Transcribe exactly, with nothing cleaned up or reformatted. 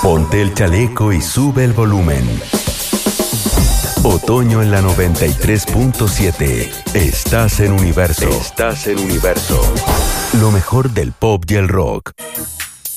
Ponte el chaleco y sube el volumen. Otoño en la noventa y tres punto siete. Estás en Universo. Estás en Universo. Lo mejor del pop y el rock.